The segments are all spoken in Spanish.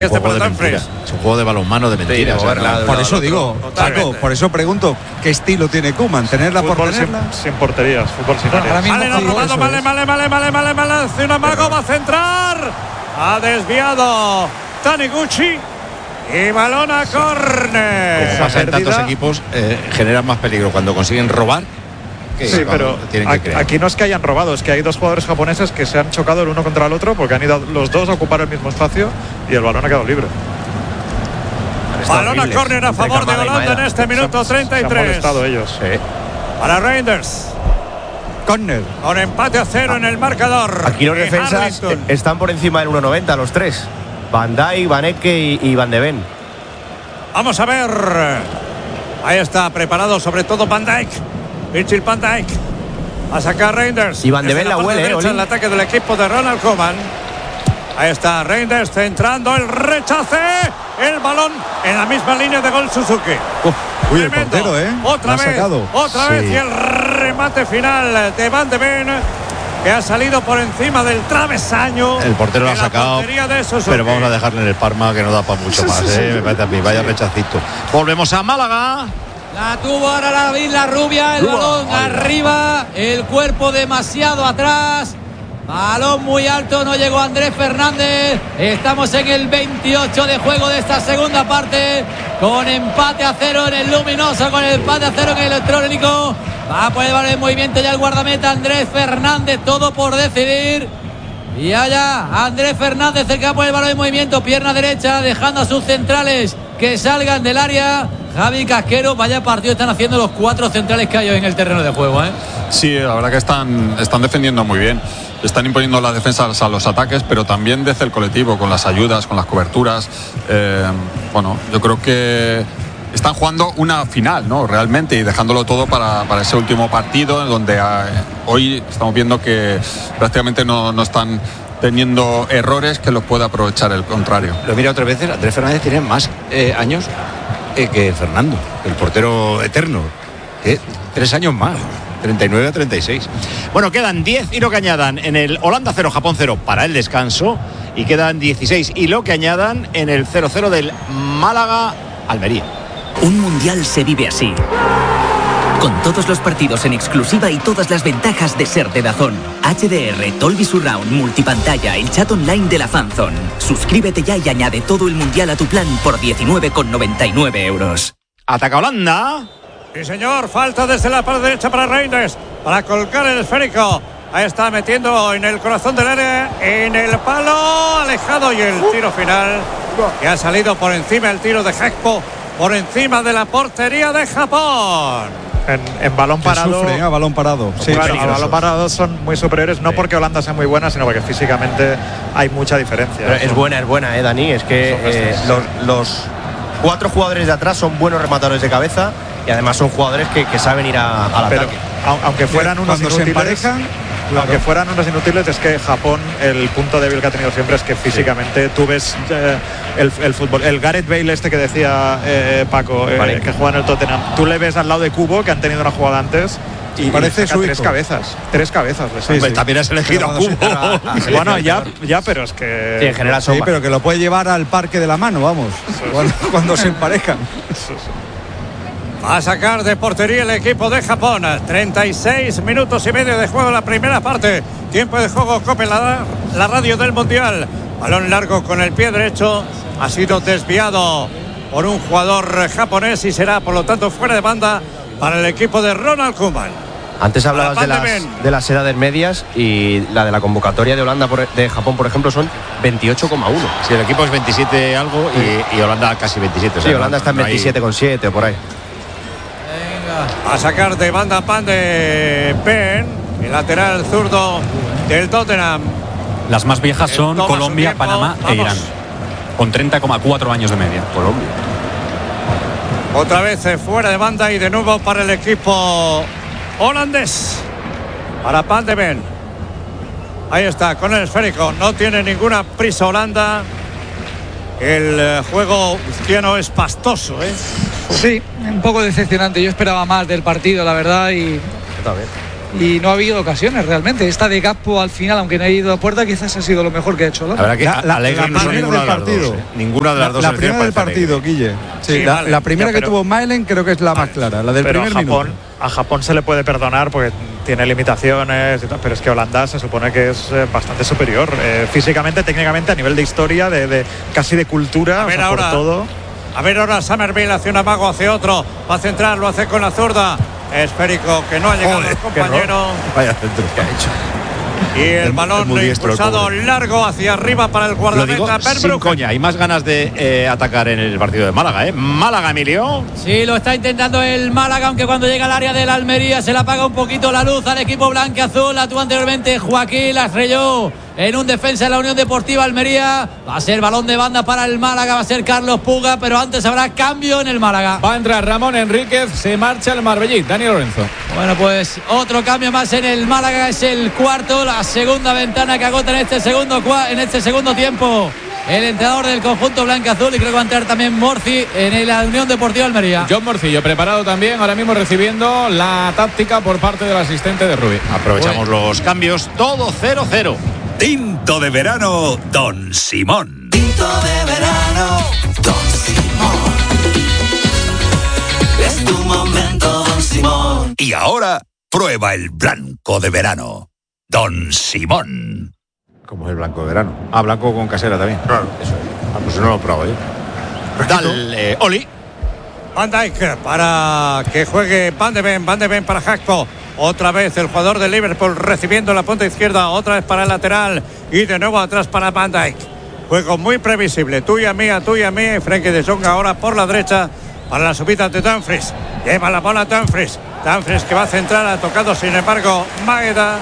Es un juego de balonmano de mentiras. Por eso digo, Paco, por eso pregunto, ¿qué estilo tiene Koeman? ¿Tenerla por tenerla? Sin porterías, fútbol sin área. Vale, hace un amago, va a centrar. Ha desviado Taniguchi. Y balón a córner. Como pasa en tantos equipos, generan más peligro cuando consiguen robar. Sí, pero aquí no es que hayan robado, es que hay dos jugadores japoneses que se han chocado el uno contra el otro porque han ido los dos a ocupar el mismo espacio y el balón ha quedado libre. Balón a córner a favor de Holanda en este minuto 33. Se han molestado ellos. Sí. Para Reinders. Córner. Con empate a 0 en el marcador. Aquí los defensas están por encima del 1,90 los tres. Van Dijk, Van Ecke y Van de Ven. Vamos a ver. Ahí está preparado sobre todo Van Dijk. Virgil van Dijk a sacar Reinders. Y Van de Ven la huele, el ataque del equipo de Ronald Koeman. Ahí está Reinders centrando el rechace. El balón en la misma línea de gol Suzuki. Uy, el portero, Otra vez y el remate final de Van de Ven, que ha salido por encima del travesaño. El portero lo ha sacado, pero vamos a dejarle en el Parma, que no da para mucho más, me parece a mí. Vaya rechacito. Volvemos a Málaga. La tuvo ahora la rubia, el balón arriba, el cuerpo demasiado atrás. Balón muy alto, no llegó Andrés Fernández. Estamos en el 28 de juego de esta segunda parte, con empate a 0 en el luminoso, con el empate a 0 en el electrónico. Va a poner balón en movimiento ya el guardameta Andrés Fernández, todo por decidir. Y allá Andrés Fernández, el que va a poner el balón en movimiento, pierna derecha, dejando a sus centrales que salgan del área. Javi Casquero, vaya partido están haciendo los cuatro centrales que hay hoy en el terreno de juego, Sí, la verdad que están defendiendo muy bien. Están imponiendo las defensas a los ataques, pero también desde el colectivo, con las ayudas, con las coberturas. Bueno, yo creo que están jugando una final, ¿no? Realmente, y dejándolo todo para ese último partido, donde hoy estamos viendo que prácticamente no están teniendo errores que los pueda aprovechar el contrario. Lo mira otras veces, Andrés Fernández tiene más años que Fernando, el portero eterno. 3 años más, 39 a 36. Bueno, quedan 10 y lo que añadan en el Holanda 0, Japón 0 para el descanso, y quedan 16 y lo que añadan en el 0-0 del Málaga Almería. Un mundial se vive así, con todos los partidos en exclusiva y todas las ventajas de ser de DAZN. HDR, Dolby Surround, multipantalla, el chat online de la Fanzone. Suscríbete ya y añade todo el mundial a tu plan por 19,99 euros. Ataca Holanda. Sí, señor, falta desde la parte derecha para Reinders, para colgar el esférico. Ahí está metiendo en el corazón del área, en el palo, alejado, y el tiro final, que ha salido por encima, el tiro de Gekpo, por encima de la portería de Japón. En balón parado. Sufre, balón parado. Sí, claro, a balón parado son muy superiores, no porque Holanda sea muy buena, sino porque físicamente hay mucha diferencia. Pero es buena, Dani. Es que los 4 jugadores de atrás son buenos rematadores de cabeza, y además son jugadores que saben ir al ataque. Aunque fueran unos inútiles, aunque fueran unos inútiles, es que Japón, el punto débil que ha tenido siempre es que físicamente tú ves el fútbol. El Gareth Bale que decía Paco, que juega en el Tottenham, tú le ves al lado de Kubo, que han tenido una jugada antes, y parece su tres cabezas. Sí. También has elegido a Kubo. Bueno, ya, pero es que sí, en general sí, pero que lo puede llevar al parque de la mano, vamos, cuando se emparejan. Va a sacar de portería el equipo de Japón. 36 minutos y medio de juego en la primera parte. Tiempo de juego, Cope, la radio del Mundial. Balón largo con el pie derecho. Ha sido desviado por un jugador japonés y será, por lo tanto, fuera de banda para el equipo de Ronald Koeman. Antes hablabas de las edades medias, y la de la convocatoria de Holanda de Japón, por ejemplo, son 28,1. Sí, el equipo es 27 algo y Holanda casi 27. Sí, Holanda está en 27,7 o por ahí. A sacar de banda Pan de Pen, el lateral zurdo del Tottenham. Las más viejas son Colombia, Panamá e Irán, con 30,4 años de media. Colombia. Otra vez fuera de banda y de nuevo para el equipo holandés. Para Pan de Ven. Ahí está, con el esférico. No tiene ninguna prisa Holanda. El juego cristiano es pastoso, Sí, un poco decepcionante. Yo esperaba más del partido, la verdad, y y no ha habido ocasiones realmente. Esta de Gakpo al final, aunque no ha ido a puerta, quizás ha sido lo mejor que ha hecho. La verdad que Alegre no son primera ninguna del de las partido. dos. Ninguna de las dos. La primera del partido, Guille. Sí, la primera que tuvo Malen creo que es la más clara, la del primer minuto. A Japón se le puede perdonar porque tiene limitaciones y tal, pero es que Holanda se supone que es bastante superior físicamente, técnicamente, a nivel de historia, de casi de cultura, por todo. A ver ahora Summerville hace un amago, hace otro, va a centrar, lo hace con la zurda. Esférico que no ha llegado el compañero. Vaya centro que ha hecho. Y el balón impulsado largo hacia arriba para el guardameta. Sin coña, hay más ganas de atacar en el partido de Málaga, ¿eh? Málaga, Emilio. Sí, lo está intentando el Málaga, aunque cuando llega al área del Almería se le apaga un poquito la luz al equipo blanquiazul. La tuvo anteriormente Joaquín, la estrelló en un defensa de la Unión Deportiva Almería. Va a ser balón de banda para el Málaga, va a ser Carlos Puga, pero antes habrá cambio en el Málaga. Va a entrar Ramón Enríquez, se marcha el Marbellí, Dani Lorenzo. Bueno, pues otro cambio más en el Málaga, es el cuarto, la segunda ventana que agota en este segundo tiempo el entrenador del conjunto blanquiazul, y creo que va a entrar también Morci en la Unión Deportiva Almería. John Morcillo preparado también, ahora mismo recibiendo la táctica por parte del asistente de Rubí. Aprovechamos los cambios, todo 0-0. Tinto de verano, Don Simón. Tinto de verano, Don Simón. Es tu momento, Don Simón. Y ahora prueba el blanco de verano, Don Simón. ¿Cómo es el blanco de verano? Ah, blanco con casera también. Claro. Eso es. Pues no lo he probado yo. Dale, Oli. Van Dijk para que juegue Van de Ven para Gakpo. Otra vez el jugador de Liverpool recibiendo la punta izquierda, otra vez para el lateral y de nuevo atrás para Van Dijk. Juego muy previsible, tuya mía, Frenkie de Jong ahora por la derecha para la subida de Dumfries. Lleva la bola Dumfries que va a centrar, ha tocado sin embargo Maeda,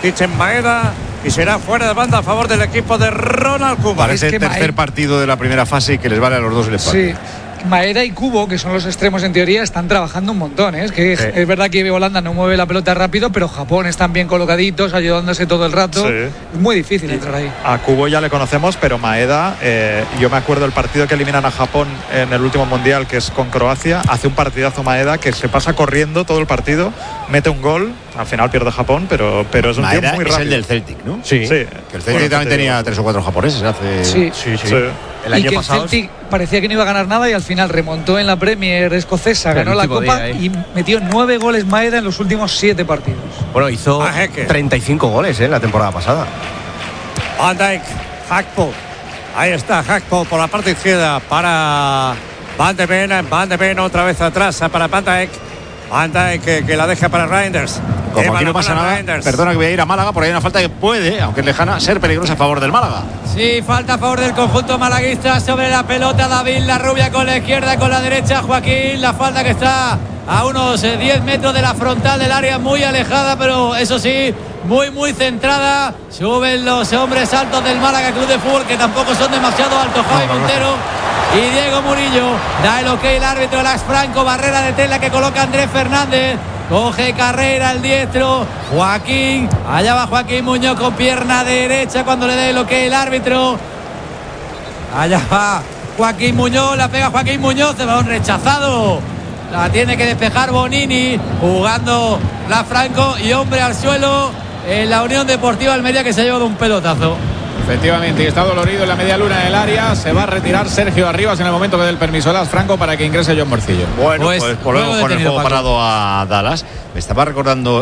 y será fuera de banda a favor del equipo de Ronald Koeman. Parece el tercer partido de la primera fase y que les vale a los dos el empate. Sí. Maeda y Kubo, que son los extremos en teoría, están trabajando un montón, ¿eh? Es que es verdad que Holanda no mueve la pelota rápido, pero Japón están bien colocaditos, ayudándose todo el rato. Sí. Es muy difícil entrar ahí. A Kubo ya le conocemos, pero Maeda, yo me acuerdo el partido que eliminan a Japón en el último mundial, que es con Croacia. Hace un partidazo Maeda que se pasa corriendo todo el partido, mete un gol, al final pierde Japón, pero es un Maeda tío muy rápido. Es el del Celtic, ¿no? Sí. Que el Celtic también tenía 3 o 4 japoneses hace... Sí. El año pasado el Celtic parecía que no iba a ganar nada y al final remontó en la Premier escocesa, ganó la Copa y metió 9 goles Maeda en los últimos 7 partidos. Bueno, hizo 35 goles la temporada pasada. Van Dijk, Gakpo. Ahí está Gakpo por la parte izquierda para Van de Ven otra vez atrás para Van Dijk. Van Dijk que la deja para Reinders. Como aquí no pasa nada, perdona que voy a ir a Málaga, porque hay una falta que puede, aunque es lejana, ser peligrosa a favor del Málaga. Sí, falta a favor del conjunto malaguista sobre la pelota. David Larrubia con la izquierda, con la derecha Joaquín. La falta que está a unos 10 metros de la frontal del área, muy alejada, pero eso sí, muy centrada. Suben los hombres altos del Málaga Club de Fútbol, que tampoco son demasiado altos. Javi Montero y Diego Murillo. Da el ok el árbitro Alex Franco. Barrera de tela que coloca Andrés Fernández. Coge carrera el diestro Joaquín. Allá va Joaquín Muñoz con pierna derecha cuando le dé el ok el árbitro. Allá va Joaquín Muñoz. La pega Joaquín Muñoz. El balón rechazado. La tiene que despejar Bonini. Jugando la Franco. Y hombre al suelo en la Unión Deportiva Almería, que se ha llevado un pelotazo. Efectivamente, y está dolorido en la media luna del área. Se va a retirar Sergio Arribas en el momento que dé el permiso a Las Franco para que ingrese John Morcillo. Bueno, pues volvemos con el juego parado a Dallas. Me estaba recordando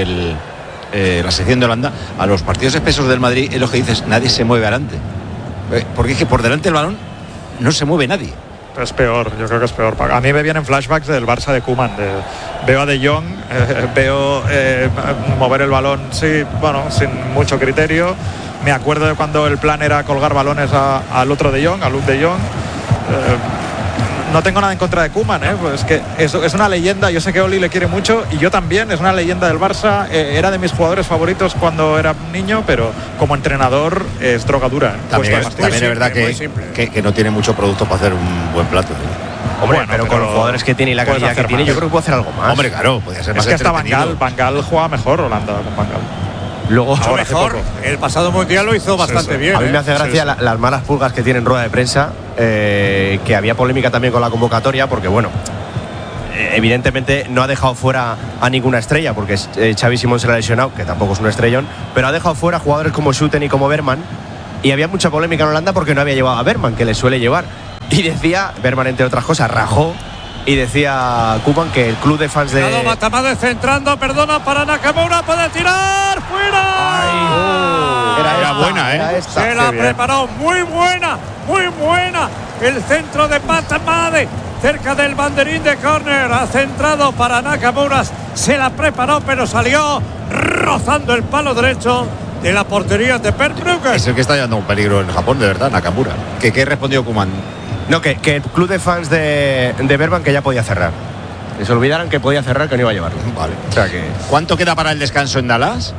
la sección de Holanda a los partidos espesos del Madrid, en los que dices nadie se mueve adelante. Porque es que por delante del balón no se mueve nadie. Es peor, yo creo que es peor. A mí me vienen flashbacks del Barça de Koeman. Veo a De Jong, veo mover el balón, sí, bueno, sin mucho criterio. Me acuerdo de cuando el plan era colgar balones al otro De Jong, a Luke De Jong. No tengo nada en contra de Koeman, pues que es una leyenda. Yo sé que Oli le quiere mucho y yo también. Es una leyenda del Barça. Era de mis jugadores favoritos cuando era niño, pero como entrenador es drogadura. También es verdad que no tiene mucho producto para hacer un buen plato. Hombre, bueno, pero con los jugadores que tiene y la calidad que tiene, yo creo que puede hacer algo más. Hombre, claro, podría ser más. Es que hasta Van Gaal juega mejor Holanda con Van Gaal. Luego ahora mejor, el pasado mundial lo hizo bastante bien. A mí me hace gracia las malas pulgas que tiene en rueda de prensa, que había polémica también con la convocatoria, porque bueno, evidentemente no ha dejado fuera a ninguna estrella, porque Xavi Simón se la ha lesionado, que tampoco es un estrellón, pero ha dejado fuera jugadores como Schouten y como Bergman, y había mucha polémica en Holanda porque no había llevado a Bergman, que le suele llevar. Y decía, Bergman entre otras cosas, rajó, y decía Koeman que el club de fans de... Matamade centrando, perdona para Nakamura, puede tirar, fuera. Era buena, ¿eh? Se la preparó, muy buena. El centro de Matamade, cerca del banderín de córner, ha centrado para Nakamura, se la preparó, pero salió rozando el palo derecho de la portería de Per Bruggen. Es el que está llevando un peligro en Japón, de verdad, Nakamura. ¿Qué respondió Koeman? No, que el club de fans de Bergman que ya podía cerrar. Que se olvidaran que podía cerrar, que no iba a llevarlo. Vale. O sea que... ¿Cuánto queda para el descanso en Dallas?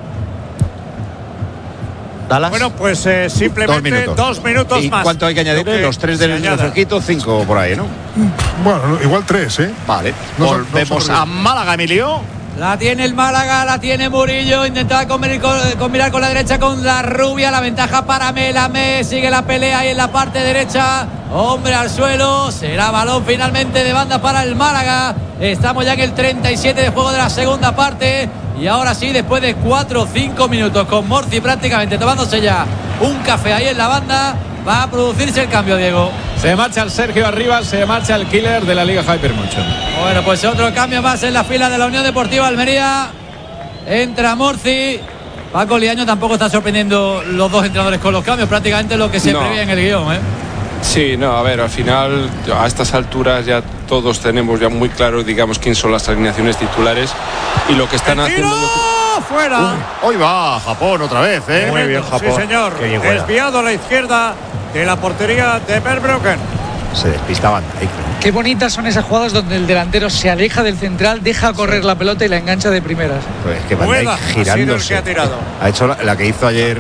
Bueno, pues simplemente 2 minutos ¿Y más. cuánto hay que añadir? Los 3 del refresquito, 5 por ahí, ¿no? Bueno, igual 3, ¿eh? Vale. Volvemos a Málaga, Emilio. La tiene el Málaga, la tiene Murillo, intentaba combinar con la derecha con la rubia, la ventaja para Melamé, sigue la pelea ahí en la parte derecha, hombre al suelo, será balón finalmente de banda para el Málaga. Estamos ya en el 37 de juego de la segunda parte y ahora sí, después de 4 o 5 minutos con Morci prácticamente tomándose ya un café ahí en la banda, va a producirse el cambio, Diego. Se marcha el Sergio Arribas, se marcha el killer de la Liga Hypermotion. Bueno, pues otro cambio más en la fila de la Unión Deportiva Almería. Entra Morci. Paco Liaño tampoco está sorprendiendo los dos entrenadores con los cambios, prácticamente lo que se prevé en el guión, ¿eh? Sí, no, a ver, al final a estas alturas ya todos tenemos ya muy claro, digamos, quién son las alineaciones titulares y lo que están haciendo. Fuera. Hoy va Japón otra vez, ¿eh? Muy bien, Japón. Sí, señor. Desviado a la izquierda de la portería de Per Bruggen. Se despistaban. Qué bonitas son esas jugadas donde el delantero se aleja del central, deja correr la pelota y la engancha de primeras. Pues es que Van Dijk girándose. Ha hecho la que hizo ayer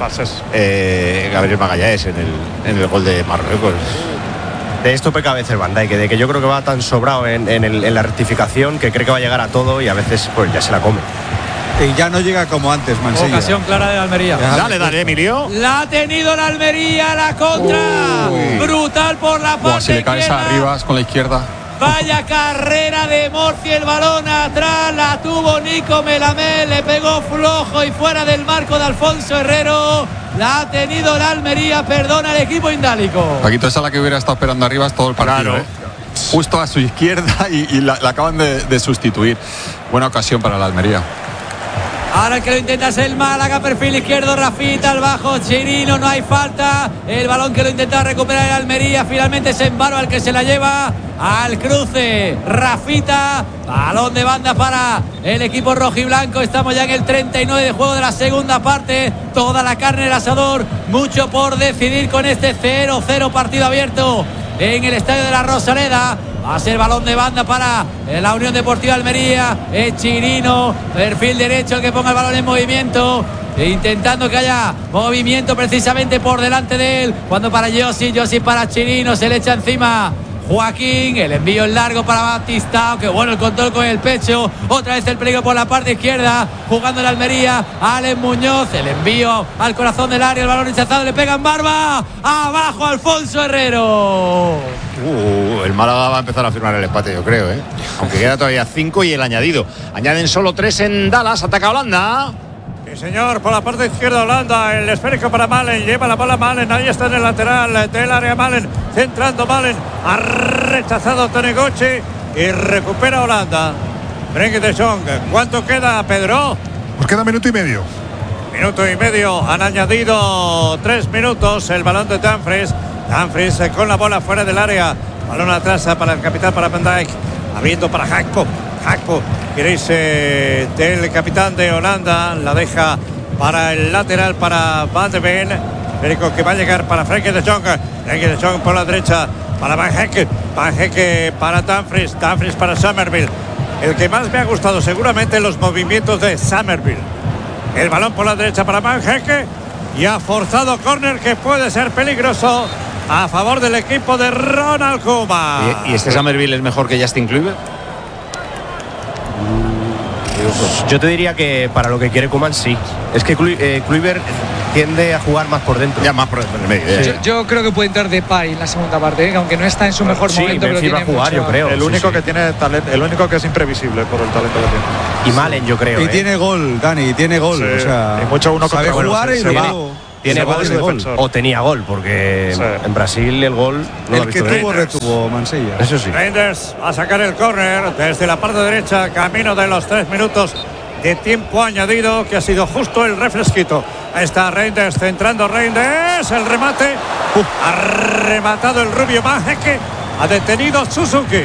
Gabriel Magallanes en el gol de Marruecos. De esto peca a veces Van Dijk, de que yo creo que va tan sobrado en la rectificación que cree que va a llegar a todo y a veces pues ya se la come. Y ya no llega como antes, Mansilla. Ocasión clara de Almería. Dale, Emilio. La ha tenido la Almería, la contra. Brutal por la parte si le caes izquierda. a Rivas con la izquierda. Vaya carrera de Morci, el balón atrás, la tuvo Nico Melamé, le pegó flojo y fuera del marco de Alfonso Herrero. La ha tenido la Almería, perdona el equipo indálico. Paquito, esa es la que hubiera estado esperando a Rivas todo el partido. Claro. Justo a su izquierda y la acaban de sustituir. Buena ocasión para la Almería. Ahora el que lo intenta es el Málaga, perfil izquierdo, Rafita, al bajo, Chirino, no hay falta. El balón que lo intenta recuperar el Almería, finalmente es Embaro al que se la lleva al cruce. Rafita, balón de banda para el equipo rojiblanco. Estamos ya en el 39 de juego de la segunda parte. Toda la carne del asador, mucho por decidir con este 0-0 partido abierto en el estadio de la Rosaleda. Va a ser balón de banda para la Unión Deportiva Almería. Es Chirino, perfil derecho, el que ponga el balón en movimiento, intentando que haya movimiento precisamente por delante de él. Cuando para Yossi para Chirino, se le echa encima Joaquín, el envío en largo para Batistao, que bueno el control con el pecho, otra vez el peligro por la parte izquierda, jugando en Almería, Alex Muñoz, el envío al corazón del área, el balón rechazado, le pega en barba, abajo Alfonso Herrero. El Málaga va a empezar a firmar el empate, yo creo, ¿eh? Aunque queda todavía 5 y el añadido. Añaden solo 3 en Dallas, ataca Holanda. Sí, señor, por la parte izquierda Holanda, el esférico para Malen, lleva la bola Malen, ahí está en el lateral del área Malen, centrando Malen, ha rechazado Taniguchi y recupera Holanda. Frenkie de Jong, ¿cuánto queda, Pedro? Pues queda minuto y medio. Minuto y medio, han añadido 3 minutos, el balón de Dumfries con la bola fuera del área, balón atrás para el capitán, para Van Dijk, abriendo para Gakpo, queréis del capitán de Holanda, la deja para el lateral para Van de Ven, Federico que va a llegar para Frenkie de Jong por la derecha para Van Hecke para Dumfries para Somerville. El que más me ha gustado seguramente los movimientos de Somerville, el balón por la derecha para Van Hecke y ha forzado córner que puede ser peligroso a favor del equipo de Ronald Koeman. ¿Y este Somerville es mejor que Justin Kluivert? Yo te diría que para lo que quiere Koeman sí. Es que Kluivert tiende a jugar más por dentro. Ya más por el medio. Sí. Yo creo que puede entrar Depay en la segunda parte, que aunque no está en su mejor momento, pero tiene a jugar, yo creo. El único que tiene talento, el único que es imprevisible por el talento que tiene. Y Malen, yo creo. Y tiene gol, Dani, tiene gol. Sí. O sea, y mucho uno sabe contra jugar y luego tiene gol, o tenía gol, porque en Brasil el gol no el lo ha visto. que tuvo retuvo Mansilla. Eso sí. Reinders va a sacar el córner desde la parte derecha, camino de los 3 minutos de tiempo añadido, que ha sido justo el refresquito. Ahí está Reinders, centrando Reinders, el remate, ha rematado el rubio Majeke, ha detenido Suzuki.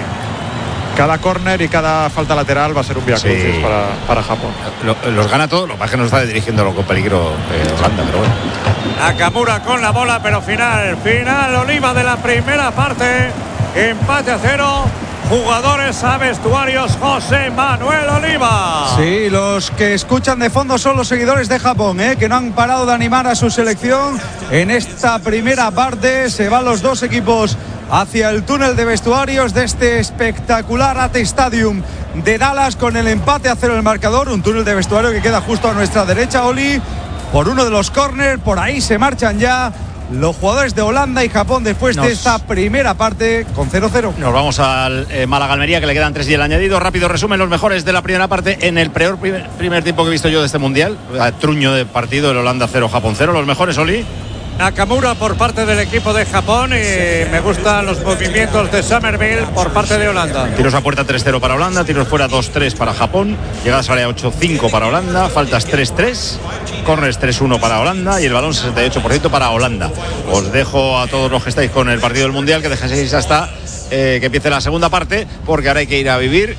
Cada córner y cada falta lateral va a ser un viacrucis para Japón. Los gana todos, lo que pasa es que no está dirigiéndolo con peligro Holanda, pero bueno. Nakamura con la bola, pero final Oliva de la primera parte. Empate a 0. Jugadores a vestuarios, José Manuel Oliva. Sí, los que escuchan de fondo son los seguidores de Japón, que no han parado de animar a su selección en esta primera parte. Se van los dos equipos hacia el túnel de vestuarios de este espectacular AT Stadium de Dallas, con el empate a 0 en el marcador. Un túnel de vestuario que queda justo a nuestra derecha, Oli, por uno de los córner. Por ahí se marchan ya los jugadores de Holanda y Japón después de esta primera parte con 0-0. Nos vamos al Málaga-Almería, que le quedan 3 y el añadido. Rápido resumen, los mejores de la primera parte en el peor primer tiempo que he visto yo de este Mundial. Truño de partido, el Holanda 0, Japón 0. Los mejores, Oli. Nakamura por parte del equipo de Japón, y me gustan los movimientos de Summerville por parte de Holanda. Tiros a puerta 3-0 para Holanda, tiros fuera 2-3 para Japón, llegadas a área 8-5 para Holanda, faltas 3-3, corners 3-1 para Holanda y el balón 68% para Holanda. Os dejo a todos los que estáis con el partido del Mundial que dejéis hasta que empiece la segunda parte, porque ahora hay que ir a vivir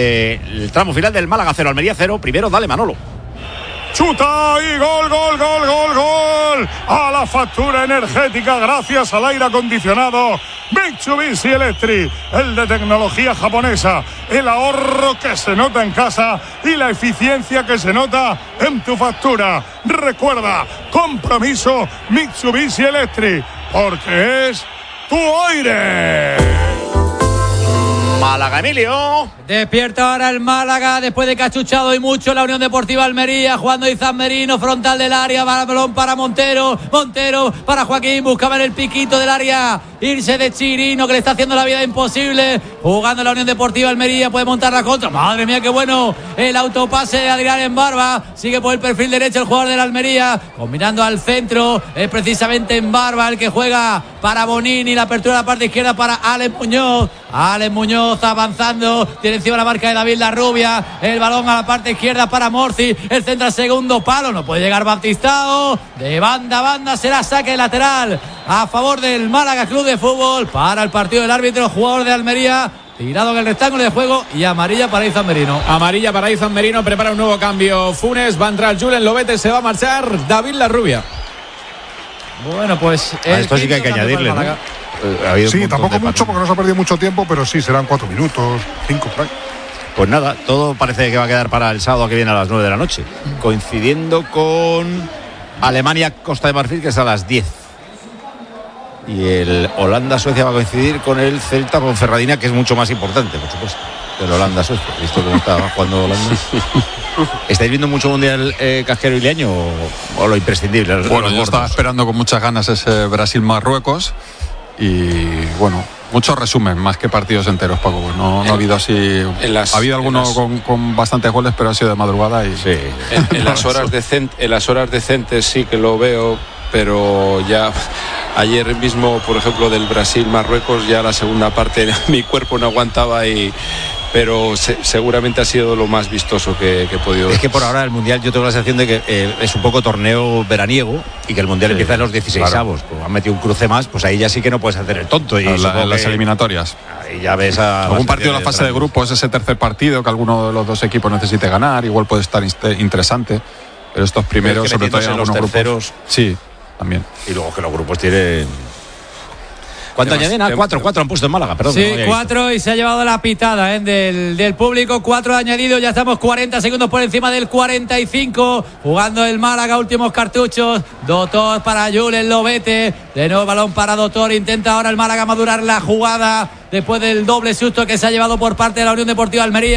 el tramo final del Málaga 0, Almería 0. Primero, dale Manolo. Chuta y gol, gol, gol, gol, gol. A la factura energética gracias al aire acondicionado Mitsubishi Electric, el de tecnología japonesa, el ahorro que se nota en casa y la eficiencia que se nota en tu factura. Recuerda, compromiso Mitsubishi Electric, porque es tu aire. Málaga, Emilio. Despierta ahora el Málaga después de que ha chuchado y mucho la Unión Deportiva Almería, jugando Izan Merino, frontal del área, balón para Montero para Joaquín, buscaba en el piquito del área irse de Chirino, que le está haciendo la vida imposible, jugando la Unión Deportiva Almería, puede montar la contra, madre mía qué bueno el autopase de Adrián en Barba, sigue por el perfil derecho el jugador de la Almería, combinando al centro, es precisamente en Barba el que juega para Bonini, la apertura de la parte izquierda para Alex Muñoz avanzando, tiene encima la marca de David Larrubia, el balón a la parte izquierda para Morci, el centro al segundo palo, no puede llegar Baptistao, de banda a banda será saque lateral a favor del Málaga Club de Fútbol. Para el partido del árbitro, jugador de Almería tirado en el rectángulo de juego, y amarilla para Izan Merino. Amarilla para Izan Merino, prepara un nuevo cambio Funes, va a entrar Julen Lobete, se va a marchar David Larrubia. Bueno, pues esto sí que hay que añadirle, ¿no? Sí, tampoco mucho porque no se ha perdido mucho tiempo, pero sí, serán 4 minutos, 5 por ahí. Pues nada, todo parece que va a quedar para el sábado que viene a las 9 de la noche, coincidiendo con Alemania-Costa de Marfil, que es a las 10. Y el Holanda-Suecia va a coincidir con el Celta-Ponferradina, que es mucho más importante, por supuesto, que el Holanda-Suecia. ¿Visto cómo está jugando Holanda? ¿Estáis viendo mucho Mundial Casquero y Leaño o lo imprescindible? Bueno, yo estaba esperando con muchas ganas ese Brasil-Marruecos. Y bueno, mucho resumen más que partidos enteros, Paco. Pues no ha habido así. Ha habido algunos con bastantes goles, pero ha sido de madrugada y sí. En las horas decentes sí que lo veo, pero ya ayer mismo, por ejemplo, del Brasil-Marruecos, ya la segunda parte mi cuerpo no aguantaba pero seguramente ha sido lo más vistoso que he podido ver. Es que por ahora el Mundial yo tengo la sensación de que es un poco torneo veraniego y que el Mundial empieza en los 16avos. Claro. Pues han metido un cruce más, pues ahí ya sí que no puedes hacer el tonto. Y en las eliminatorias. Y ya ves algún partido de la fase de grupos, ese tercer partido que alguno de los dos equipos necesite ganar, igual puede estar interesante. Pero estos primeros, sobre todo en algunos los terceros, grupos. Sí, también. Y luego que los grupos tienen... ¿Cuánto añaden? 4 han puesto en Málaga, perdón. Sí, 4 y se ha llevado la pitada del público. 4 añadidos, ya estamos 40 segundos por encima del 45. Jugando el Málaga, últimos cartuchos. Dotor para Julen Lobete. De nuevo balón para Dotor. Intenta ahora el Málaga madurar la jugada después del doble susto que se ha llevado por parte de la Unión Deportiva Almería.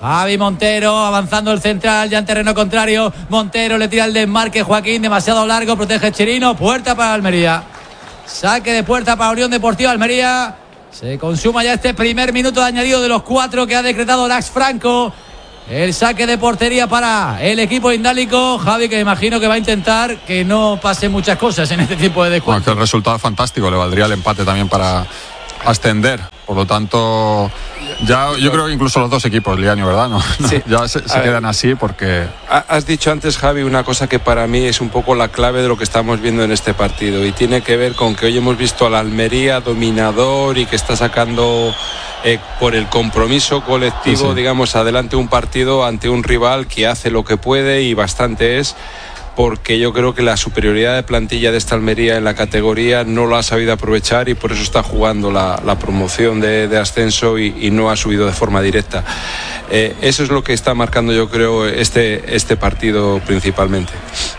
Javi Montero avanzando el central, ya en terreno contrario. Montero le tira el desmarque, Joaquín, demasiado largo, protege Chirino. Puerta para Almería. Saque de puerta para Unión Deportiva Almería. Se consuma ya este primer minuto de añadido de los 4 que ha decretado Lax Franco. El saque de portería para el equipo indálico. Javi, que imagino que va a intentar que no pasen muchas cosas en este tipo de descuento. Bueno, que el resultado es fantástico, le valdría el empate también para ascender. Por lo tanto, ya yo creo que incluso los dos equipos, Lianio, ¿verdad? No, sí. Ya se quedan así porque... Has dicho antes, Javi, una cosa que para mí es un poco la clave de lo que estamos viendo en este partido, y tiene que ver con que hoy hemos visto al Almería dominador y que está sacando por el compromiso colectivo, sí. digamos, adelante un partido ante un rival que hace lo que puede, y bastante es, porque yo creo que la superioridad de plantilla de esta Almería en la categoría no lo ha sabido aprovechar, y por eso está jugando la promoción de ascenso y no ha subido de forma directa. Eso es lo que está marcando, yo creo, este partido principalmente.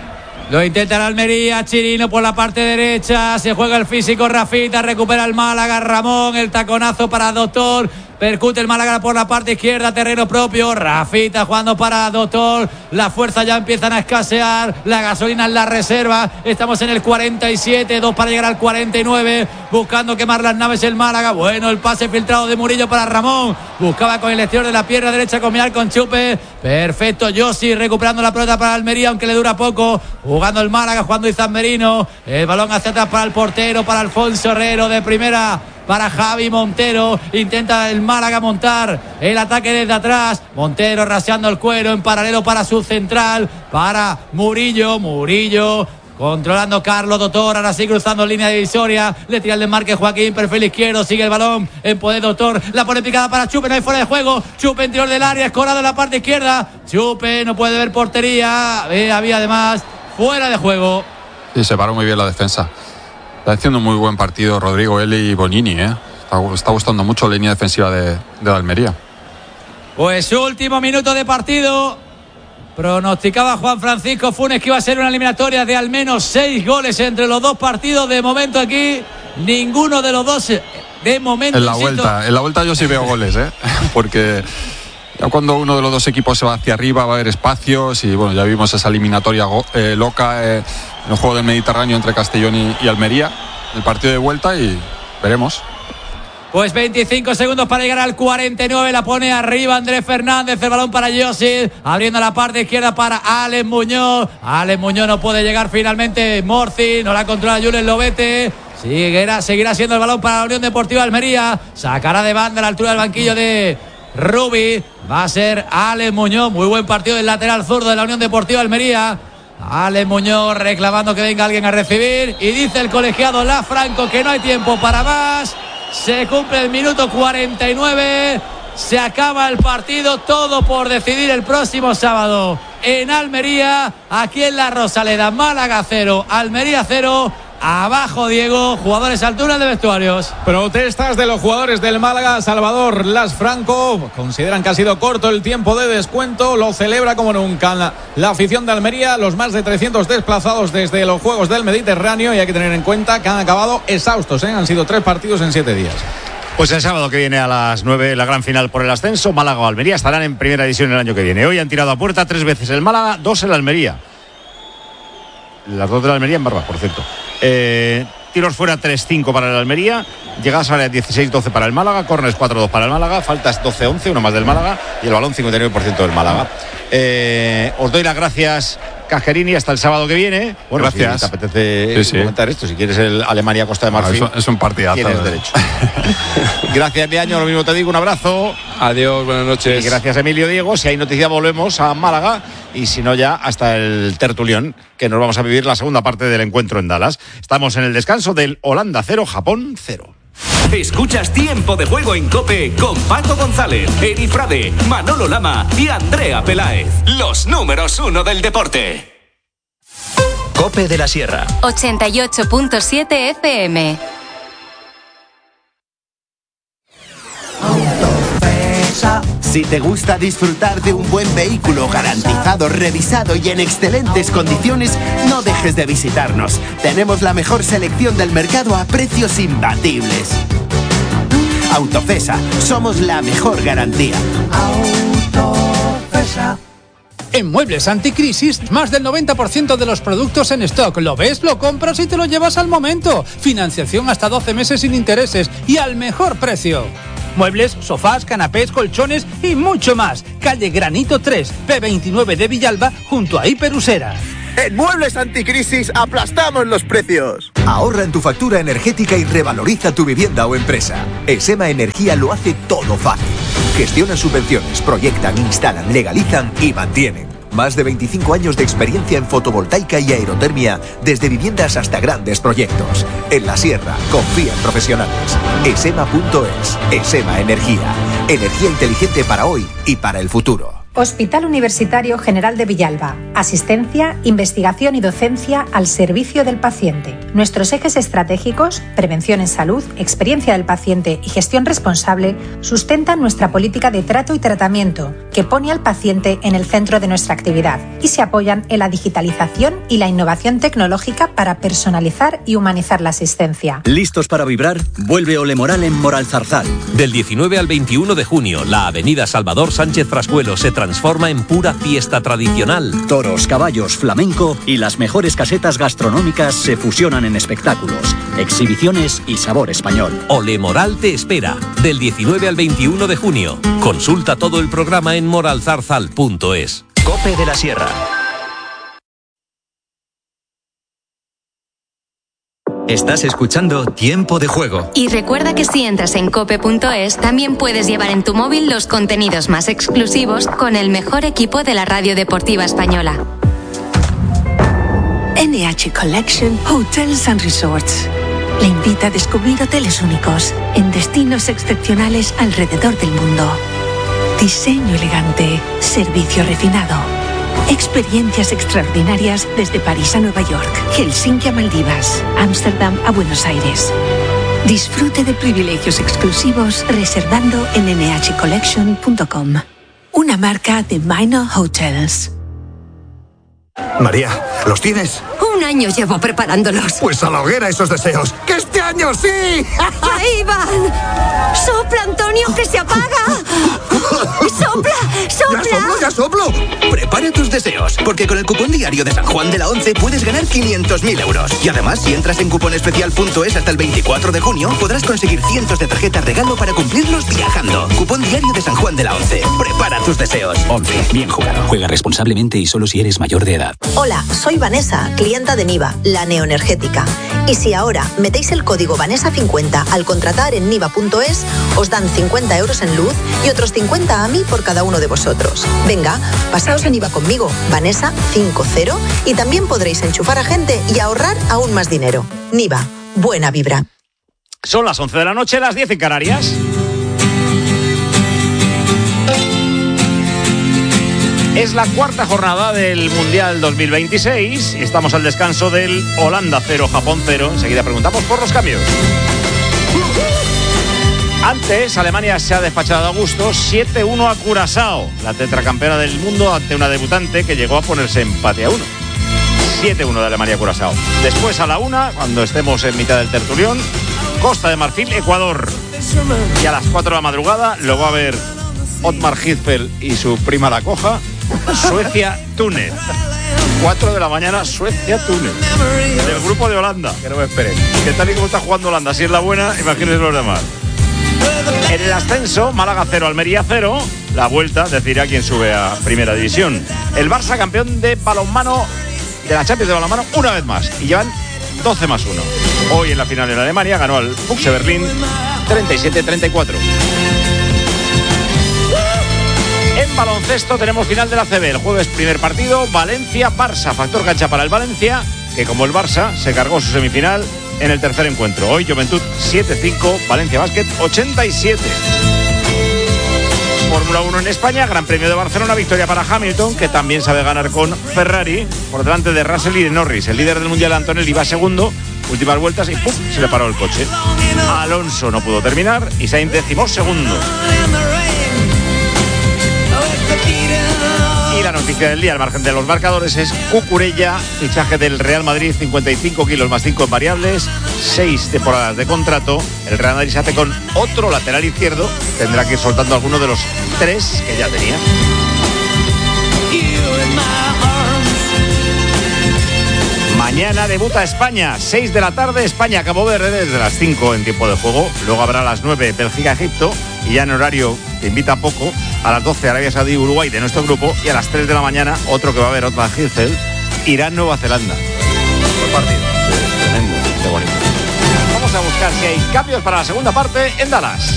Lo intenta la Almería, Chirino por la parte derecha, se juega el físico Rafita, recupera el Málaga, Ramón, el taconazo para Doctor. Percute el Málaga por la parte izquierda, terreno propio. Rafita jugando para Doctor. Las fuerzas ya empiezan a escasear. La gasolina en la reserva. Estamos en el 47, 2 para llegar al 49. Buscando quemar las naves el Málaga. Bueno, el pase filtrado de Murillo para Ramón. Buscaba con el exterior de la pierna derecha combinar con Chupe. Perfecto, Yossi recuperando la pelota para Almería, aunque le dura poco. Jugando el Málaga, jugando Izan Merino. El balón hacia atrás para el portero, para Alfonso Herrero de primera. Para Javi Montero, intenta el Málaga montar el ataque desde atrás. Montero raseando el cuero en paralelo para su central, para Murillo controlando Carlos Doctor, ahora sí cruzando línea divisoria, le tira el desmarque Joaquín, perfil izquierdo, sigue el balón en poder Doctor, la pone picada para Chupe, no hay fuera de juego, Chupe interior del área, escorado en la parte izquierda, Chupe no puede ver portería, había además fuera de juego. Sí, se paró muy bien la defensa. Está haciendo un muy buen partido Rodrigo Eli y Bonini, Está gustando mucho la línea defensiva de Almería. Pues último minuto de partido. Pronosticaba Juan Francisco Funes que iba a ser una eliminatoria de al menos 6 goles entre los dos partidos. De momento aquí, ninguno de los dos, de momento. En la vuelta yo sí veo goles, porque ya cuando uno de los dos equipos se va hacia arriba va a haber espacios, y bueno, ya vimos esa eliminatoria loca en el juego del Mediterráneo entre Castellón y Almería, el partido de vuelta, y veremos. Pues 25 segundos para llegar al 49, la pone arriba Andrés Fernández, el balón para Yossi, abriendo la parte izquierda para Alex Muñoz. Alex Muñoz no puede llegar finalmente, Morci, no la controla Julen Lobete. Seguirá siendo el balón para la Unión Deportiva Almería, sacará de banda a la altura del banquillo de Rubi, va a ser Alex Muñoz, muy buen partido del lateral zurdo de la Unión Deportiva Almería. Alex Muñoz reclamando que venga alguien a recibir, y dice el colegiado Lax Franco que no hay tiempo para más. Se cumple el minuto 49, se acaba el partido, todo por decidir el próximo sábado en Almería, aquí en la Rosaleda. Málaga 0, Almería 0. Abajo, Diego, jugadores al túnel de vestuarios. Protestas de los jugadores del Málaga. Salvador Lax Franco consideran que ha sido corto el tiempo de descuento. Lo celebra como nunca la afición de Almería. Los más de 300 desplazados desde los Juegos del Mediterráneo. Y hay que tener en cuenta que han acabado exhaustos, Han sido 3 partidos en 7 días. Pues el sábado que viene a las 9, la gran final por el ascenso. Málaga o Almería estarán en primera división el año que viene. Hoy han tirado a puerta 3 veces el Málaga, 2 el Almería. Las 2 de la Almería en Barba, por cierto. Tiros fuera 3-5 para el Almería, llegadas a área 16-12 para el Málaga, córneres 4-2 para el Málaga, faltas 12-11, uno más del Málaga, y el balón 59% del Málaga. Os doy las gracias, Cajerini, hasta el sábado que viene. Bueno, gracias. Si te apetece comentar esto, si quieres el Alemania-Costa de Marfil, es un partidazo. Tienes derecho. Gracias, Leaño, lo mismo te digo, un abrazo. Adiós, buenas noches. Y gracias, Emilio, Diego. Si hay noticia volvemos a Málaga, y si no ya hasta el tertulión, que nos vamos a vivir la segunda parte del encuentro en Dallas. Estamos en el descanso del Holanda 0, Japón 0. Escuchas Tiempo de Juego en COPE con Paco González, Eri Frade, Manolo Lama y Andrea Peláez. Los números 1 del deporte. COPE de la Sierra 88.7 FM. Si te gusta disfrutar de un buen vehículo garantizado, revisado y en excelentes condiciones, no dejes de visitarnos. Tenemos la mejor selección del mercado a precios imbatibles. Autofesa, somos la mejor garantía. Empresa. En Muebles Anticrisis, más del 90% de los productos en stock. ¿Lo ves? Lo compras y te lo llevas al momento. Financiación hasta 12 meses sin intereses y al mejor precio. Muebles, sofás, canapés, colchones y mucho más. Calle Granito 3, P29 de Villalba, junto a Hiperusera. En Muebles Anticrisis aplastamos los precios. Ahorra en tu factura energética y revaloriza tu vivienda o empresa. Esema Energía lo hace todo fácil. Gestionan subvenciones, proyectan, instalan, legalizan y mantienen. Más de 25 años de experiencia en fotovoltaica y aerotermia, desde viviendas hasta grandes proyectos. En la Sierra, confía en profesionales. Esema.es. Esema Energía. Energía inteligente para hoy y para el futuro. Hospital Universitario General de Villalba. Asistencia, investigación y docencia al servicio del paciente. Nuestros ejes estratégicos, prevención en salud, experiencia del paciente y gestión responsable, sustentan nuestra política de trato y tratamiento, que pone al paciente en el centro de nuestra actividad, y se apoyan en la digitalización y la innovación tecnológica para personalizar y humanizar la asistencia. ¿Listos para vibrar? Vuelve Ole Moral en Moralzarzal. Del 19 al 21 de junio, la avenida Salvador Sánchez Frascuelo se transforma en pura fiesta tradicional. Toros, caballos, flamenco y las mejores casetas gastronómicas se fusionan en espectáculos, exhibiciones y sabor español. Ole Moral te espera, del 19 al 21 de junio. Consulta todo el programa en moralzarzal.es. Cope de la Sierra. Estás escuchando Tiempo de Juego. Y recuerda que si entras en cope.es, también puedes llevar en tu móvil los contenidos más exclusivos con el mejor equipo de la radio deportiva española. NH Collection Hotels and Resorts le invita a descubrir hoteles únicos en destinos excepcionales alrededor del mundo. Diseño elegante, servicio refinado. Experiencias extraordinarias desde París a Nueva York, Helsinki a Maldivas, Ámsterdam a Buenos Aires. Disfrute de privilegios exclusivos reservando en nhcollection.com. Una marca de Minor Hotels. María, ¿los tienes? Un año llevo preparándolos. Pues a la hoguera esos deseos. ¡Que este año sí! ¡Ahí van! ¡Sopla, Antonio, que se apaga! ¡Sopla, sopla! ¡Ya soplo! Prepara tus deseos, porque con el cupón diario de San Juan de la Once puedes ganar 500.000 euros. Y además, si entras en cuponespecial.es hasta el 24 de junio, podrás conseguir cientos de tarjetas regalo para cumplirlos viajando. Cupón diario de San Juan de la Once. Prepara tus deseos. 11. Bien jugado. Juega responsablemente y solo si eres mayor de edad. Hola, soy Vanessa, clienta de Niva, la neoenergética. Y si ahora metéis el código Vanessa50 al contratar en niva.es, os dan 50 euros en luz y otros 50 a mí por cada uno de vosotros. Venga, pasaos a Niva conmigo, Vanessa50, y también podréis enchufar a gente y ahorrar aún más dinero. Niva, buena vibra. Son las 11 de la noche, las 10 en Canarias. Es la cuarta jornada del Mundial 2026 y estamos al descanso del Holanda 0, Japón 0. Enseguida preguntamos por los cambios. Antes, Alemania se ha despachado a gusto 7-1 a Curazao, la tetracampeona del mundo, ante una debutante que llegó a ponerse empate a 1. 7-1 de Alemania a Curazao. Después, a la 1, cuando estemos en mitad del tertulión, Costa de Marfil, Ecuador. Y a las 4 de la madrugada lo va a ver Otmar Hitzfeld y su prima la coja, Suecia-Túnez. 4 de la mañana, Suecia-Túnez. Del grupo de Holanda. Que no me esperen. Que tal y como está jugando Holanda, si es la buena, imagínense los demás. En el ascenso, Málaga 0, Almería 0. La vuelta decidirá quién sube a Primera División. El Barça campeón de balonmano, de la Champions de balonmano, una vez más. Y llevan 12 más 1. Hoy en la final en Alemania ganó al Füchse Berlín 37-34. En baloncesto tenemos final de la CB. El jueves primer partido, Valencia-Barça. Factor cancha para el Valencia, que como el Barça se cargó su semifinal en el tercer encuentro. Hoy Juventud 7-5, Valencia Basket 87. Fórmula 1 en España, Gran Premio de Barcelona, victoria para Hamilton, que también sabe ganar con Ferrari, por delante de Russell y de Norris. El líder del Mundial, Antonelli, va segundo, últimas vueltas y ¡pum!, se le paró el coche. Alonso no pudo terminar y Sainz 12º. Y la noticia del día, al margen de los marcadores, es Cucurella, fichaje del Real Madrid, 55 kilos más 5 en variables, 6 temporadas de contrato. El Real Madrid se hace con otro lateral izquierdo, tendrá que ir soltando alguno de los 3 que ya tenía. Mañana debuta España, 6 de la tarde, España-Cabo Verde desde las 5 en tiempo de juego. Luego habrá a las 9 Bélgica-Egipto y ya en horario que invita poco, a las 12 Arabia Saudí-Uruguay de nuestro grupo y a las 3 de la mañana otro que va a haber, Otman Hirsel, Irán-Nueva Zelanda. Buen partido. Sí, tremendo, qué bonito. Vamos a buscar si hay cambios para la segunda parte en Dallas.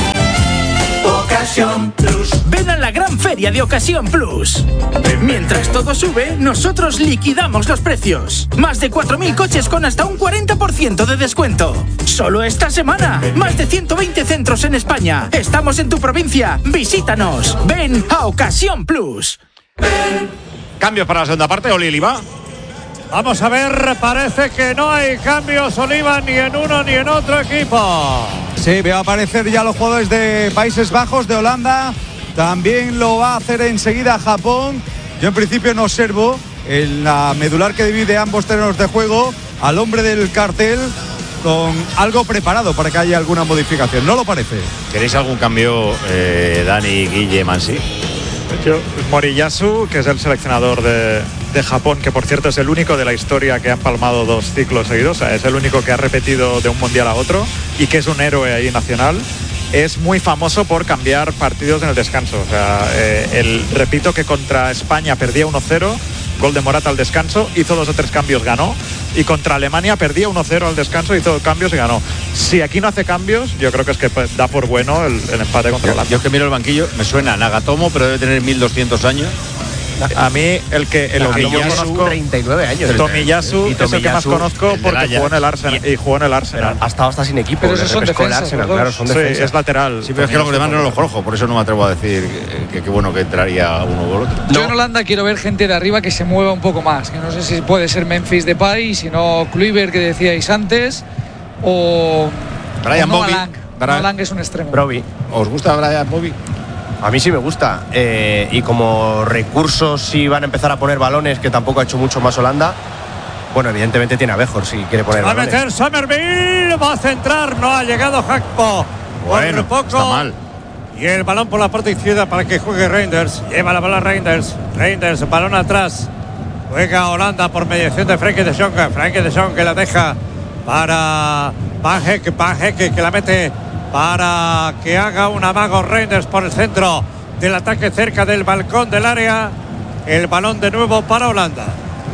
Ocasión Plus. Ven a la gran feria de Ocasión Plus. Mientras todo sube, nosotros liquidamos los precios. Más de 4.000 coches con hasta un 40% de descuento. Solo esta semana. Más de 120 centros en España. Estamos en tu provincia. Visítanos. Ven a Ocasión Plus. Cambios para la segunda parte, Oli Oliva. Vamos a ver, parece que no hay cambios, Oliva, ni en uno ni en otro equipo. Sí, va a aparecer ya los jugadores de Países Bajos, de Holanda. También lo va a hacer enseguida Japón. Yo en principio no observo en la medular que divide ambos terrenos de juego al hombre del cartel con algo preparado para que haya alguna modificación. ¿No lo parece? ¿Queréis algún cambio, Dani, Guille, Mansi? Moriyasu, que es el seleccionador de Japón, que por cierto es el único de la historia que ha empalmado 2 ciclos seguidos, o sea, es el único que ha repetido de un mundial a otro y que es un héroe ahí nacional, es muy famoso por cambiar partidos en el descanso. O sea, repito que contra España perdía 1-0, gol de Morata al descanso, hizo 2 o 3 cambios, ganó. Y contra Alemania perdía 1-0 al descanso, hizo cambios y ganó. Si aquí no hace cambios, yo creo que es que da por bueno el empate contra Holanda. Yo que miro el banquillo, me suena Nagatomo, pero debe tener 1200 años. A mí el que yo conozco 39 años. Tomiyasu es el que más conozco porque jugó en el Arsenal y jugó en el Arsenal. Ha estado hasta sin equipo. Pero esos son defensas, Arsenal, claro, son defensas. Sí, es lateral. Sí, pero es que los demás no los conozco, por eso no me atrevo a decir que qué bueno que entraría uno u otro. Yo en Holanda quiero ver gente de arriba que se mueva un poco más, que no sé si puede ser Memphis Depay, si no Kluivert, que decíais antes, o Brian Bobby. Noah Lang es un extremo. Broby. ¿Os gusta Brian Bobby? A mí sí me gusta. Y como recursos, si van a empezar a poner balones, que tampoco ha hecho mucho más Holanda, bueno, evidentemente tiene a Bejor si quiere poner balones. Va a meter Somerville, va a centrar, no ha llegado Gakpo. Bueno, poco. Está mal. Y el balón por la parte izquierda para que juegue Reinders. Lleva la bola Reinders. Reinders, balón atrás. Juega Holanda por mediación de Frenkie de Jong. Frenkie de Jong que la deja para Van Hecke que la mete para que haga un amago Reinders por el centro del ataque cerca del balcón del área. El balón de nuevo para Holanda.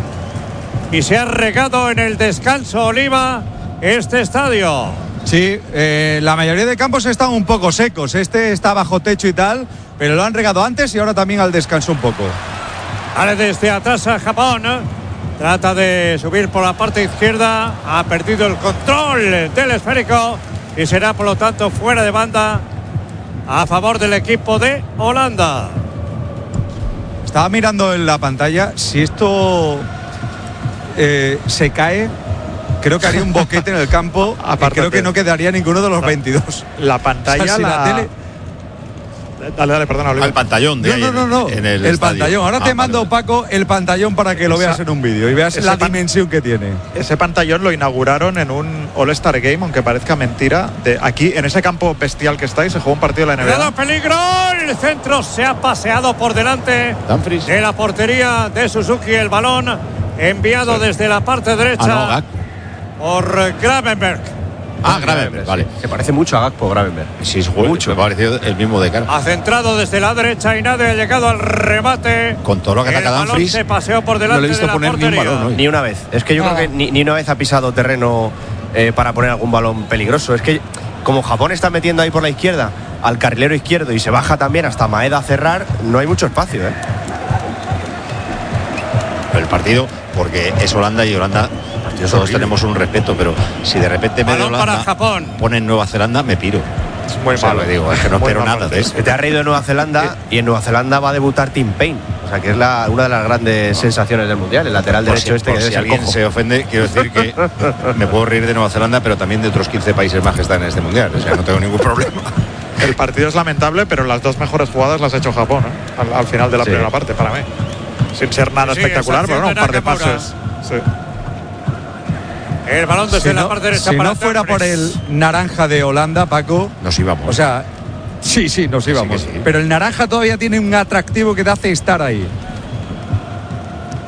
Y se ha regado en el descanso, Oliva, este estadio. Sí, la mayoría de campos están un poco secos. Este está bajo techo y tal, pero lo han regado antes y ahora también al descanso un poco. Vale, desde atrás a Japón. Trata de subir por la parte izquierda. Ha perdido el control del esférico y será por lo tanto fuera de banda a favor del equipo de Holanda. Estaba mirando en la pantalla. Si esto se cae, creo que haría un boquete en el campo. Creo que no quedaría ninguno de los 22. La pantalla, o sea, si la tele... Dale, perdona, Oliver. Al pantallón de no. En el estadio. Pantallón. Ahora te mando, Paco, el pantallón para que lo veas en un vídeo y veas la dimensión que tiene. Ese pantallón lo inauguraron en un All-Star Game, aunque parezca mentira. Aquí, en ese campo bestial que estáis, se jugó un partido de la NBA. ¡Cuidado, peligro! El centro se ha paseado por delante de la portería de Suzuki. El balón enviado desde la parte derecha por Gravenberg. Gravenberg, vale. Se parece mucho a Gakpo, Gravenberg. Sí, mucho. Me ha parecido el mismo de cara. Ha centrado desde la derecha y nadie ha llegado al remate. Con todo lo que ataca Dumfries, se paseó por delante, no le he visto de la poner portería. ni un balón hoy. Ni una vez. Es que yo creo que ni una vez ha pisado terreno para poner algún balón peligroso. Es que como Japón está metiendo ahí por la izquierda al carrilero izquierdo y se baja también hasta Maeda a cerrar, no hay mucho espacio. El partido, porque es Holanda y Holanda... Todos tenemos un respeto, pero si de repente medio Holanda pone en Nueva Zelanda, me piro. Es muy malo. Digo, es que no espero nada de eso. Te has reído de Nueva Zelanda y en Nueva Zelanda va a debutar Tim Payne. O sea, que es una de las grandes sensaciones del Mundial, el lateral derecho que debe ser alguien cojo. Se ofende, quiero decir que me puedo reír de Nueva Zelanda, pero también de otros 15 países más que están en este Mundial. O sea, no tengo ningún problema. El partido es lamentable, pero las 2 mejores jugadas las ha hecho Japón, al final de la primera parte, para mí. Sin ser nada espectacular, pero un par de pases. Sí. El balón desde la parte derecha. Si no fuera por el naranja de Holanda, Paco, nos íbamos. O sea, sí, nos íbamos. Pero el naranja todavía tiene un atractivo que te hace estar ahí.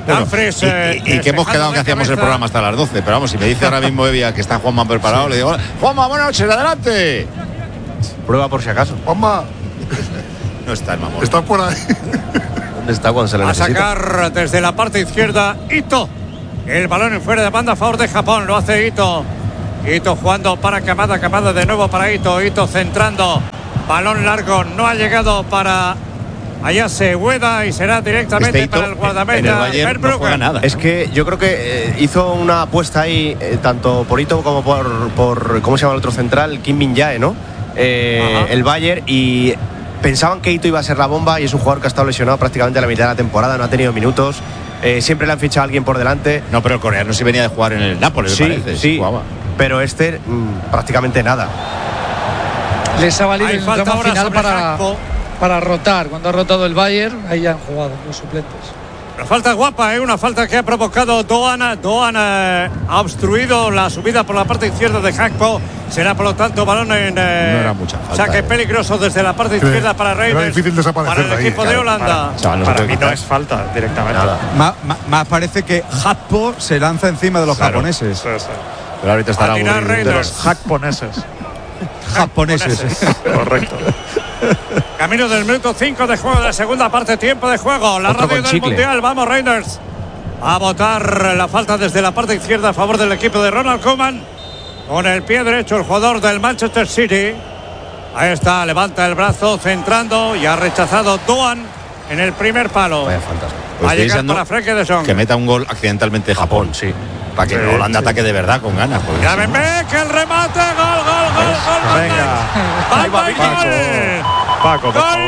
Dumfries, y que hemos quedado que hacíamos el programa hasta las 12. Pero vamos, si me dice ahora mismo Evia que está Juanma preparado, le digo, Juanma, buenas noches, adelante. Prueba por si acaso. Juanma. No está el mamón. Está por ahí. ¿Dónde está cuando se le necesita? A sacar desde la parte izquierda Ito. El balón en fuera de banda a favor de Japón. Lo hace Ito. Ito jugando para Kamada. Kamada de nuevo para Ito. Ito centrando. Balón largo. No ha llegado para Ayase Ueda y será directamente para el guardameta. En el Bayern no juega nada. Es que yo creo que hizo una apuesta ahí, tanto por Ito como por ¿cómo se llama el otro central? Kim Min-jae, ¿no? El Bayern, y pensaban que Ito iba a ser la bomba, y es un jugador que ha estado lesionado prácticamente a la mitad de la temporada, no ha tenido minutos, siempre le han fichado a alguien por delante. No, pero el coreano sí venía de jugar en el Nápoles, sí, me parece. Sí, pero prácticamente nada. Les ha valido el tramo final para rotar. Cuando ha rotado el Bayern, ahí han jugado los suplentes. Una falta guapa, una falta que ha provocado Doan. Doan ha obstruido la subida por la parte izquierda de Gakpo. Será por lo tanto balón en no era mucha falta, saque peligroso desde la parte izquierda para Reinders. Era difícil desaparecer para el equipo de Holanda. Para mí no es falta directamente. Más parece que Gakpo se lanza encima de los japoneses. Sí. Pero ahorita estará de los japoneses. Correcto. Camino del minuto 5 de juego de la segunda parte, tiempo de juego. La radio del Mundial, vamos Reinders a botar la falta desde la parte izquierda a favor del equipo de Ronald Koeman. Con el pie derecho el jugador del Manchester City. Ahí está, levanta el brazo, centrando, y ha rechazado Doan en el primer palo. Vaya fantasma. Pues va a llegar para Frenkie de Jong. Que meta un gol accidentalmente Japón, sí. Para que Holanda ataque de verdad con ganas. Ya ven, que el remate, gol. Venga. Ahí va Paco, por favor.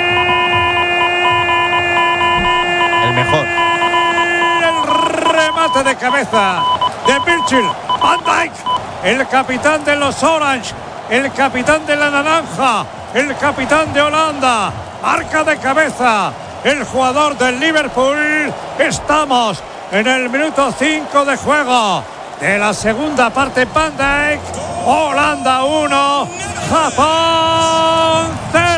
El mejor. El remate de cabeza de Virgil van Dijk, el capitán de los Orange, el capitán de la naranja, el capitán de Holanda. Marca de cabeza el jugador del Liverpool. Estamos en el minuto 5 de juego de la segunda parte. Van Dijk, Holanda 1, Japón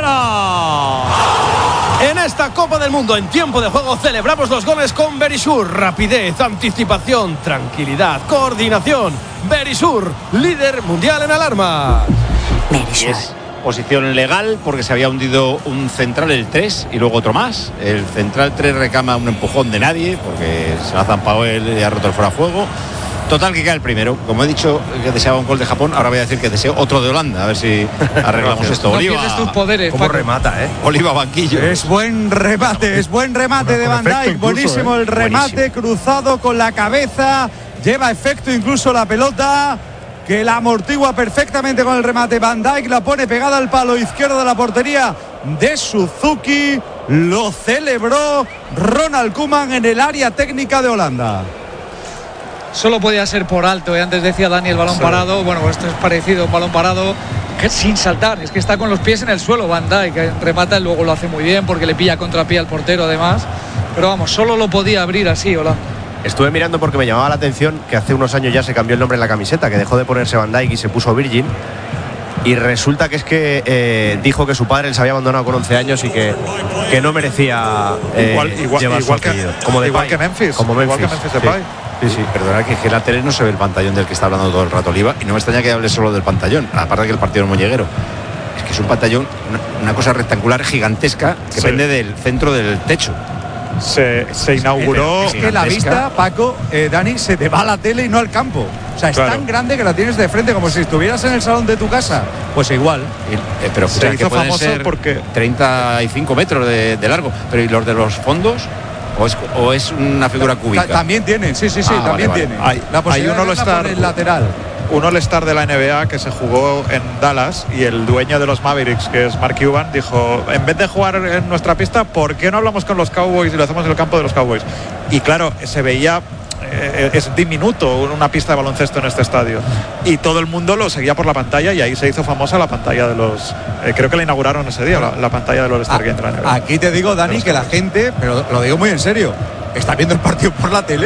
0. En esta Copa del Mundo en tiempo de juego celebramos los goles con Verisur. Rapidez, anticipación, tranquilidad, coordinación. Verisur, líder mundial en alarma. Verisur. Posición legal porque se había hundido un central, el 3, y luego otro más. El central 3 recama un empujón de nadie porque se ha zampado él y ha roto el fuera de juego. Total, que cae el primero. Como he dicho que deseaba un gol de Japón, ahora voy a decir que deseo otro de Holanda. A ver si arreglamos esto. No Oliva, pierdes tus poderes. ¿Cómo remata, Oliva banquillo. Es buen remate de Van Dijk. Buenísimo el remate, cruzado con la cabeza. Lleva efecto incluso la pelota, que la amortigua perfectamente con el remate. Van Dijk la pone pegada al palo izquierdo de la portería de Suzuki. Lo celebró Ronald Koeman en el área técnica de Holanda. Solo podía ser por alto, antes decía Dani el balón parado. Bueno, esto es parecido a un balón parado sin saltar, es que está con los pies en el suelo Van Dijk, que remata y luego lo hace muy bien porque le pilla contrapié al portero además. Pero vamos, solo lo podía abrir así Holanda. Estuve mirando porque me llamaba la atención que hace unos años ya se cambió el nombre en la camiseta, que dejó de ponerse Van Dijk y se puso Virgin. Y resulta que es que dijo que su padre les había abandonado con 11 años y que no merecía llevar su apellido. Igual que Memphis. Igual que Memphis Depay. Sí. Perdona, que en la tele no se ve el pantallón del que está hablando todo el rato Oliva, y no me extraña que hable solo del pantallón, aparte de que el partido es moñeguero. Es que es un pantallón, una cosa rectangular gigantesca que pende del centro del techo. Se inauguró. Es que la vista, Paco, Dani, se te va a la tele y no al campo. O sea, es tan grande que la tienes de frente como si estuvieras en el salón de tu casa. Pues igual. Pero se hizo famoso ser porque 35 metros de largo. Pero ¿y los de los fondos? ¿O es una figura cúbica? También tienen, sí, también tienen. Hay un All-Star lateral. Un All-Star de la NBA que se jugó en Dallas, y el dueño de los Mavericks, que es Mark Cuban, dijo: en vez de jugar en nuestra pista, ¿por qué no hablamos con los Cowboys y lo hacemos en el campo de los Cowboys? Y claro, se veía, es diminuto una pista de baloncesto en este estadio, y todo el mundo lo seguía por la pantalla, y ahí se hizo famosa la pantalla de los creo que la inauguraron ese día, la pantalla de los All-Star Game de la NBA. Aquí te digo, Dani, que la gente, pero lo digo muy en serio, está viendo el partido por la tele.